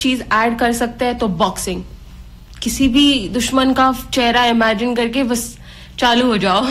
चीज ऐड कर सकते हैं तो बॉक्सिंग, किसी भी दुश्मन का चेहरा इमेजिन करके बस चालू हो जाओ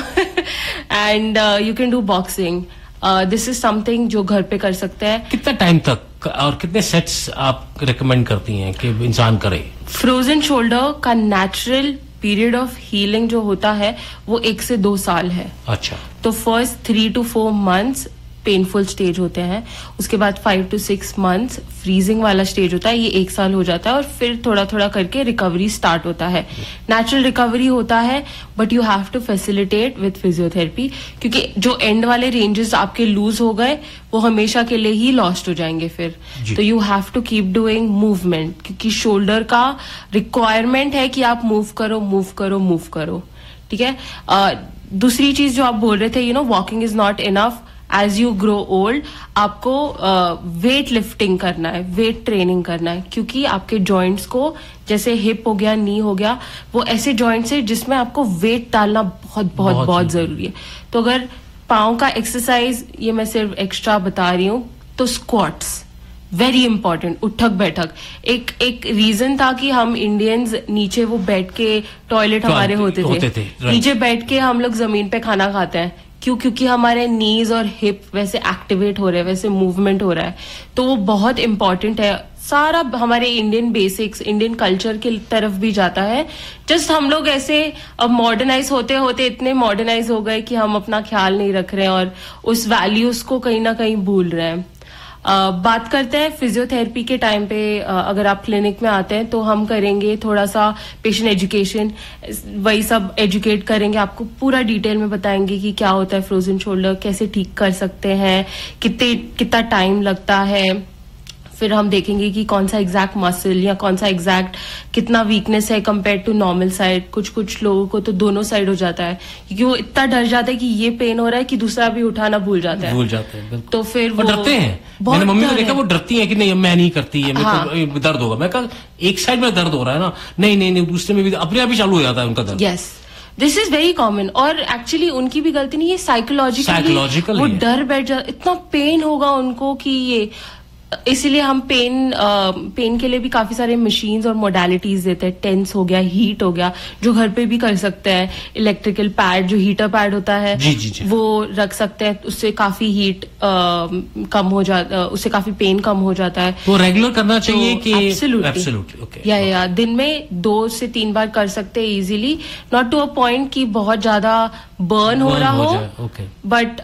and you can do boxing. This is something जो घर पे कर सकते हैं. कितना टाइम तक और कितने सेट्स आप रिकमेंड करती हैं कि इंसान करे? फ्रोजन शोल्डर का नेचुरल पीरियड ऑफ हीलिंग जो होता है वो 1 से 2 साल है. अच्छा. तो first 3 to 4 months painful stage होते हैं, उसके बाद 5 to 6 months फ्रीजिंग वाला स्टेज होता है, ये 1 साल हो जाता है और फिर थोड़ा थोड़ा करके रिकवरी स्टार्ट होता है. नेचुरल रिकवरी होता है but you have to facilitate with physiotherapy, क्योंकि जो एंड वाले रेंजेस आपके लूज हो गए वो हमेशा के लिए ही लॉस्ट हो जाएंगे फिर. तो you have to keep doing movement, क्योंकि शोल्डर का रिक्वायरमेंट है कि आप मूव करो मूव करो मूव करो. ठीक है. दूसरी चीज जो आप बोल रहे थे, walking is not enough. As you grow old आपको वेट लिफ्टिंग करना है, वेट ट्रेनिंग करना है, क्योंकि आपके जॉइंट्स को, जैसे हिप हो गया, नी हो गया, वो ऐसे जॉइंट्स है जिसमें आपको वेट डालना बहुत बहुत बहुत जरूरी है. तो अगर पाँव का एक्सरसाइज, ये मैं सिर्फ एक्स्ट्रा बता रही हूँ, तो स्क्वाट्स वेरी इंपॉर्टेंट. उठक बैठक एक रीजन था कि हम इंडियंस नीचे वो बैठ के, टॉयलेट हमारे होते थे नीचे बैठ के हम लोग जमीन पे खाना खाते हैं. क्योंकि हमारे नीज और हिप वैसे एक्टिवेट हो रहे हैं, वैसे मूवमेंट हो रहा है, तो वो बहुत इंपॉर्टेंट है. सारा हमारे इंडियन बेसिक्स, इंडियन कल्चर की तरफ भी जाता है. जस्ट हम लोग ऐसे अब मॉडर्नाइज होते होते इतने मॉडर्नाइज हो गए कि हम अपना ख्याल नहीं रख रहे हैं और उस वैल्यूज को कहीं ना कहीं भूल रहे हैं. बात करते हैं फिजियोथेरेपी के टाइम पे. अगर आप क्लिनिक में आते हैं तो हम करेंगे थोड़ा सा पेशेंट एजुकेशन, वही सब एजुकेट करेंगे, आपको पूरा डिटेल में बताएंगे कि क्या होता है फ्रोजन शोल्डर, कैसे ठीक कर सकते हैं, कितना टाइम लगता है. फिर हम देखेंगे कि कौन सा एग्जैक्ट मसल या कौन सा एग्जैक्ट कितना वीकनेस है कंपेयर टू नॉर्मल साइड. कुछ लोगों को तो दोनों साइड हो जाता है, क्योंकि वो इतना डर जाता है कि ये पेन हो रहा है कि दूसरा भी उठाना भूल जाता है. तो फिर वो डरते हैं. मैंने मम्मी को देखा, वो डरती है कि नहीं मैं नहीं करती है, मेरे को दर्द होगा. मैं कहा एक साइड में दर्द हो रहा है ना, नहीं दूसरे में भी अपने आप ही चालू हो जाता है उनका दर्द. Yes, this is very common. और एक्चुअली उनकी भी गलती नहीं है, साइकोलॉजिकली वो डर बैठ जाता, इतना पेन होगा उनको कि ये. इसीलिए हम पेन के लिए भी काफी सारे मशीन्स और मोडालिटीज देते हैं. टेंस हो गया, हीट हो गया, जो घर पे भी कर सकते हैं. इलेक्ट्रिकल पैड, जो हीटर पैड होता है, जी. वो रख सकते हैं, उससे काफी हीट कम हो जाता, उससे काफी पेन कम हो जाता है. वो रेगुलर करना चाहिए कि एब्सोल्युटली ओके. या दिन में 2 से 3 बार कर सकते हैं easily, not to a point कि बहुत ज्यादा बर्न हो रहा हो, बट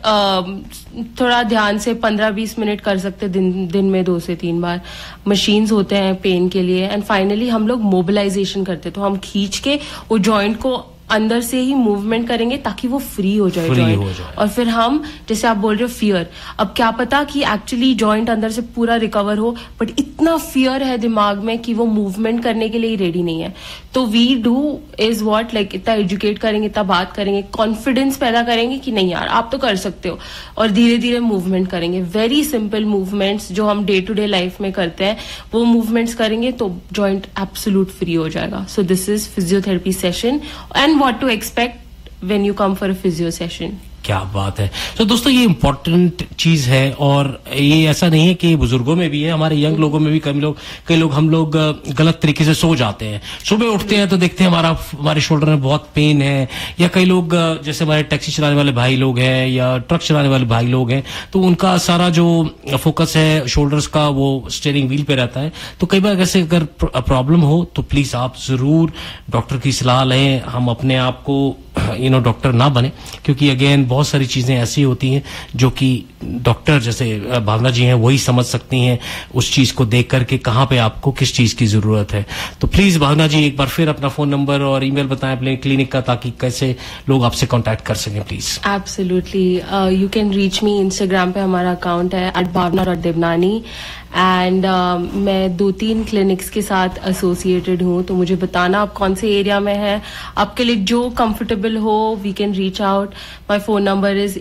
थोड़ा ध्यान से 15-20 मिनट कर सकते दिन में 2 से 3 बार. मशीन्स होते हैं पेन के लिए. एंड फाइनली हम लोग मोबिलाइजेशन करते हैं, तो हम खींच के वो जॉइंट को अंदर से ही मूवमेंट करेंगे ताकि वो फ्री हो जाए जॉइंट. और फिर हम, जैसे आप बोल रहे हो फियर, अब क्या पता कि एक्चुअली जॉइंट अंदर से पूरा रिकवर हो, बट इतना फियर है दिमाग में कि वो मूवमेंट करने के लिए रेडी नहीं है. तो we do is what, like इतना एजुकेट करेंगे, इतना बात करेंगे, कॉन्फिडेंस पैदा करेंगे कि नहीं यार आप तो कर सकते हो, और धीरे धीरे मूवमेंट करेंगे. वेरी सिंपल मूवमेंट्स जो हम डे टू डे लाइफ में करते हैं, वो मूवमेंट्स करेंगे तो जॉइंट एब्सोल्यूट फ्री हो जाएगा. So this is physiotherapy session and what to expect when you come for a physio session. क्या बात है. तो दोस्तों ये इम्पोर्टेंट चीज है, और ये ऐसा नहीं है कि बुजुर्गों में भी है, हमारे यंग लोगों में भी कई लोग हम लोग गलत तरीके से सो जाते हैं. सुबह उठते हैं तो देखते हैं हमारे शोल्डर में बहुत पेन है, या कई लोग जैसे हमारे टैक्सी चलाने वाले भाई लोग हैं या ट्रक चलाने वाले भाई लोग हैं, तो उनका सारा जो फोकस है शोल्डर्स का वो स्टीयरिंग व्हील पे रहता है. तो कई बार ऐसे अगर प्रॉब्लम हो तो प्लीज आप जरूर डॉक्टर की सलाह लें. हम अपने आप को डॉक्टर ना बने, क्योंकि अगेन बहुत सारी चीजें ऐसी होती हैं जो कि डॉक्टर जैसे भावना जी हैं वही समझ सकती हैं उस चीज को देख करके कहाँ पे आपको किस चीज की जरूरत है. तो प्लीज भावना जी एक बार फिर अपना फोन नंबर और ईमेल बताएं अपने क्लिनिक का, ताकि कैसे लोग आपसे कांटेक्ट कर सकें please. Absolutely, you can reach me. Instagram पे हमारा अकाउंट है @bhavna.devnani. एंड मैं 2-3 क्लिनिक्स के साथ एसोसिएटेड हूँ, तो मुझे बताना आप कौन से एरिया में है, आपके लिए जो कंफर्टेबल हो. We can reach out. My phone number is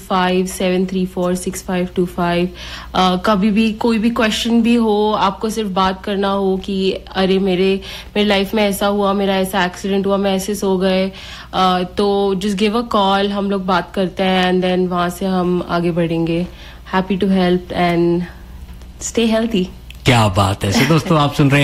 8257346525. कभी भी कोई भी क्वेश्चन भी हो, आपको सिर्फ बात करना हो कि अरे मेरे लाइफ में ऐसा हुआ, मेरा ऐसा एक्सीडेंट हुआ, मैं ऐसे सो गए, तो जस्ट गिव अ कॉल, हम लोग बात करते हैं एंड देन वहां से हम आगे बढ़ेंगे. Happy to help and stay healthy. क्या बात है। दोस्तों आप सुन रहे हैं